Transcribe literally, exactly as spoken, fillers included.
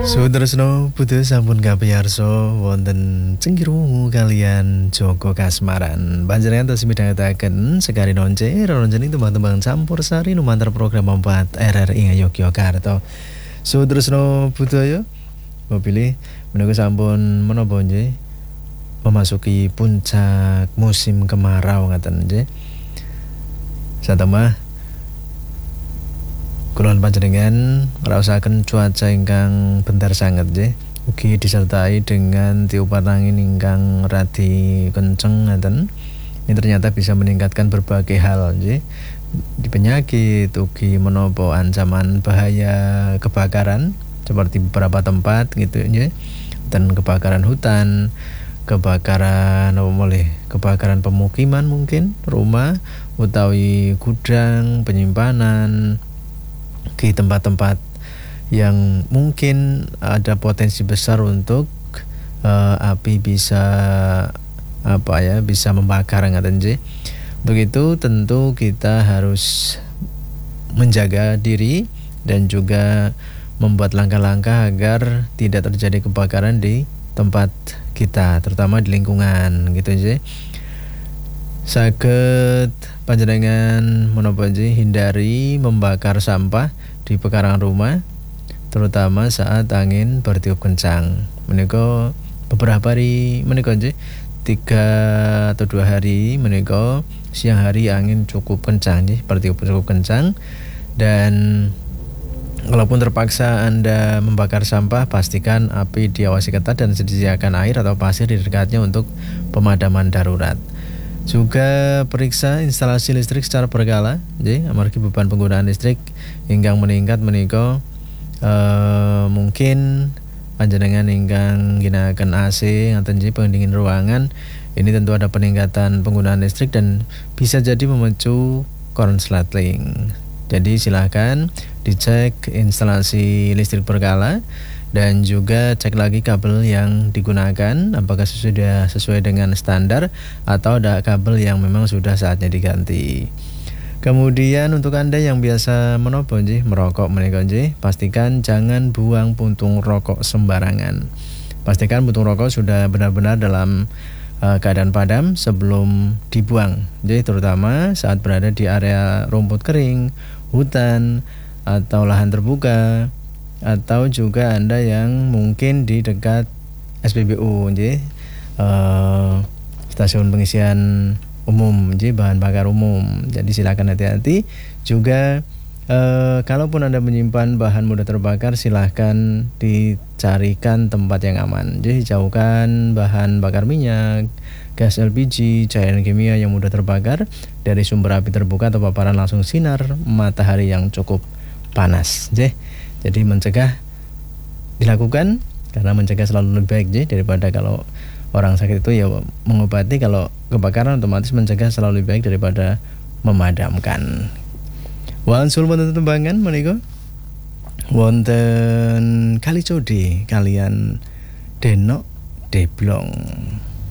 Sutresno putus sampun kapiyarsa wonten cengkirungu kalian Joko Kasmaran. Panjenengan tasih midhangetaken sekari nonce ronjen tembang-tembang campursari lumantar program empat R R I Yogyakarta. Sutresno budaya pilih menika sampun menapa nggih memasuki puncak musim kemarau ngaten nggih. Satemah kulon panjenengan ngrasakaken cuaca ingkang bentar sanget nggih, ugi disertai dengan tiupan angin ingkang radi kenceng ngaten. Ini ternyata bisa meningkatkan berbagai hal nggih. Di penyakit ugi menapa ancaman bahaya kebakaran seperti beberapa tempat gitu nggih. Dan kebakaran hutan, kebakaran apa boleh, kebakaran pemukiman mungkin, rumah utawi gudang, penyimpanan di tempat-tempat yang mungkin ada potensi besar untuk uh, api bisa apa ya bisa membakar ngaten nggih. Begitu tentu kita harus menjaga diri dan juga membuat langkah-langkah agar tidak terjadi kebakaran di tempat kita, terutama di lingkungan gitu nggih. Saged panjenengan menapa nggih hindari membakar sampah di pekarangan rumah terutama saat angin bertiup kencang. Menika beberapa hari menika nggih tiga atau dua hari menika siang hari angin cukup kencang nggih, bertiup cukup kencang, dan walaupun terpaksa Anda membakar sampah, pastikan api diawasi ketat dan sediakan air atau pasir di dekatnya untuk pemadaman darurat. Juga periksa instalasi listrik secara berkala, nggih, amargi beban penggunaan listrik ingkang meningkat menika uh, mungkin panjenengan ingkang ginakaken A C ngaten nggih pendingin ruangan, ini tentu ada peningkatan penggunaan listrik dan bisa jadi memicu korsleting. Jadi silakan dicek instalasi listrik berkala dan juga cek lagi kabel yang digunakan apakah sudah sesuai dengan standar atau ada kabel yang memang sudah saatnya diganti. Kemudian untuk Anda yang biasa menapa nggih merokok menika nggih, pastikan jangan buang puntung rokok sembarangan. Pastikan puntung rokok sudah benar-benar dalam uh, keadaan padam sebelum dibuang. Jadi terutama saat berada di area rumput kering, hutan atau lahan terbuka, atau juga Anda yang mungkin di dekat S P B U nggih, uh, stasiun pengisian umum nggih, bahan bakar umum. Jadi silakan hati-hati. Juga uh, kalaupun Anda menyimpan bahan mudah terbakar, silahkan dicarikan tempat yang aman. Jadi jauhkan bahan bakar minyak, gas L P G, cairan kimia yang mudah terbakar dari sumber api terbuka atau paparan langsung sinar matahari yang cukup panas nggih. Jadi mencegah dilakukan karena mencegah selalu lebih baik je, daripada kalau orang sakit itu ya mengobati, kalau kebakaran otomatis mencegah selalu lebih baik daripada memadamkan. Wansul wonten tembangan menika wonten Kali Code kalian Denok Deblong.